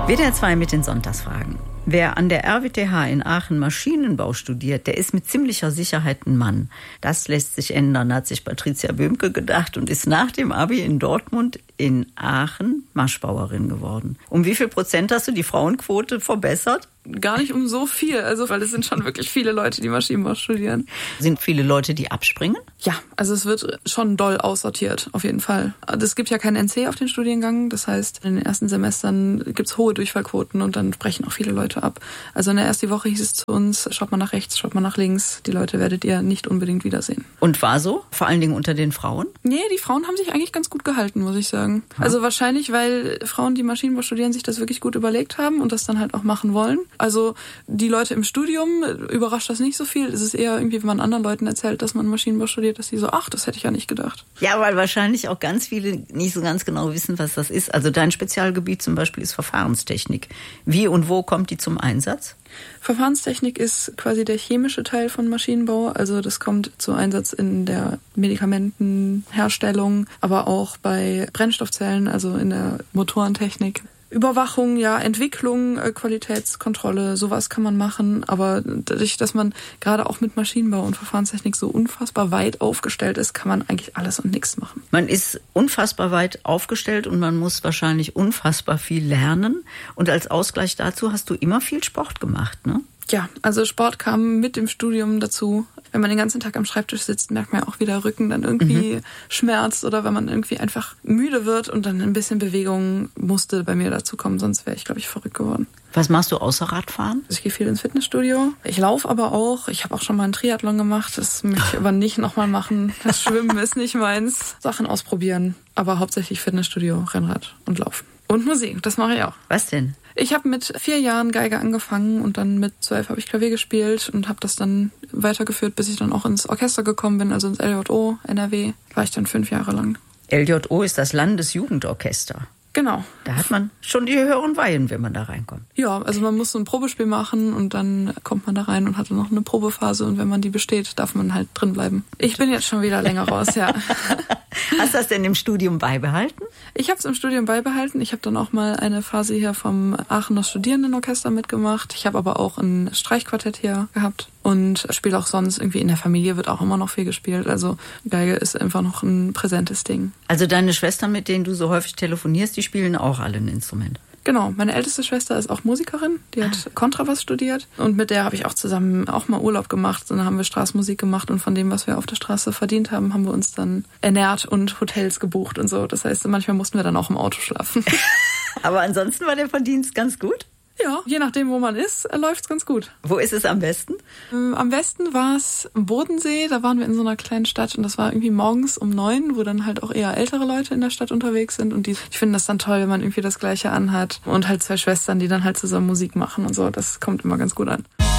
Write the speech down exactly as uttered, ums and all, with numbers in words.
W D R zwei mit den Sonntagsfragen. Wer an der R W T H in Aachen Maschinenbau studiert, der ist mit ziemlicher Sicherheit ein Mann. Das lässt sich ändern, hat sich Patricia Böhmke gedacht und ist nach dem Abi in Dortmund in Aachen Maschbauerin geworden. Um wie viel Prozent hast du die Frauenquote verbessert? Gar nicht um so viel, also weil es sind schon wirklich viele Leute, die Maschinenbau studieren. Sind viele Leute, die abspringen? Ja, also es wird schon doll aussortiert, auf jeden Fall. Es gibt ja keinen N C auf den Studiengang, das heißt, in den ersten Semestern gibt's hohe Durchfallquoten und dann brechen auch viele Leute ab. Also in der ersten Woche hieß es zu uns, schaut mal nach rechts, schaut mal nach links, die Leute werdet ihr nicht unbedingt wiedersehen. Und war so? Vor allen Dingen unter den Frauen? Nee, die Frauen haben sich eigentlich ganz gut gehalten, muss ich sagen. Ja. Also wahrscheinlich, weil Frauen, die Maschinenbau studieren, sich das wirklich gut überlegt haben und das dann halt auch machen wollen. Also die Leute im Studium, überrascht das nicht so viel. Es ist eher irgendwie, wenn man anderen Leuten erzählt, dass man Maschinenbau studiert, dass die so, ach, das hätte ich ja nicht gedacht. Ja, weil wahrscheinlich auch ganz viele nicht so ganz genau wissen, was das ist. Also dein Spezialgebiet zum Beispiel ist Verfahrenstechnik. Wie und wo kommt die zum Einsatz? Verfahrenstechnik ist quasi der chemische Teil von Maschinenbau. Also das kommt zum Einsatz in der Medikamentenherstellung, aber auch bei Brennstoffzellen, also in der Motorentechnik. Überwachung, ja, Entwicklung, Qualitätskontrolle, sowas kann man machen. Aber dadurch, dass man gerade auch mit Maschinenbau und Verfahrenstechnik so unfassbar weit aufgestellt ist, kann man eigentlich alles und nichts machen. Man ist unfassbar weit aufgestellt und man muss wahrscheinlich unfassbar viel lernen. Und als Ausgleich dazu hast du immer viel Sport gemacht, ne? Ja, also Sport kam mit dem Studium dazu. Wenn man den ganzen Tag am Schreibtisch sitzt, merkt man ja auch, wie der Rücken dann irgendwie mhm. schmerzt oder wenn man irgendwie einfach müde wird und dann ein bisschen Bewegung musste bei mir dazu kommen, sonst wäre ich, glaube ich, verrückt geworden. Was machst du außer Radfahren? Ich gehe viel ins Fitnessstudio. Ich laufe aber auch. Ich habe auch schon mal einen Triathlon gemacht. Das möchte ich aber nicht nochmal machen. Das Schwimmen ist nicht meins. Sachen ausprobieren. Aber hauptsächlich Fitnessstudio, Rennrad und Laufen. Und Musik, das mache ich auch. Was denn? Ich habe mit vier Jahren Geige angefangen und dann mit zwölf habe ich Klavier gespielt und habe das dann weitergeführt, bis ich dann auch ins Orchester gekommen bin, also ins L J O, N R W. War ich dann fünf Jahre lang. L J O ist das Landesjugendorchester. Genau. Da hat man schon die höheren Weihen, wenn man da reinkommt. Ja, also man muss so ein Probespiel machen und dann kommt man da rein und hat dann noch eine Probephase und wenn man die besteht, darf man halt drin bleiben. Ich bin jetzt schon wieder länger raus, ja. Hast du das denn im Studium beibehalten? Ich habe es im Studium beibehalten. Ich habe dann auch mal eine Phase hier vom Aachener Studierendenorchester mitgemacht. Ich habe aber auch ein Streichquartett hier gehabt und spiele auch sonst irgendwie in der Familie, wird auch immer noch viel gespielt. Also Geige ist einfach noch ein präsentes Ding. Also deine Schwestern, mit denen du so häufig telefonierst, die spielen auch alle ein Instrument? Genau, meine älteste Schwester ist auch Musikerin, die hat ah. Kontrabass studiert und mit der habe ich auch zusammen auch mal Urlaub gemacht und dann haben wir Straßenmusik gemacht und von dem, was wir auf der Straße verdient haben, haben wir uns dann ernährt und Hotels gebucht und so. Das heißt, manchmal mussten wir dann auch im Auto schlafen. Aber ansonsten war der Verdienst ganz gut? Ja, je nachdem, wo man ist, läuft's ganz gut. Wo ist es am besten? Ähm, am besten war es am Bodensee. Da waren wir in so einer kleinen Stadt und das war irgendwie morgens um neun, wo dann halt auch eher ältere Leute in der Stadt unterwegs sind. Und die, ich finde das dann toll, wenn man irgendwie das Gleiche anhat. Und halt zwei Schwestern, die dann halt zusammen Musik machen und so. Das kommt immer ganz gut an.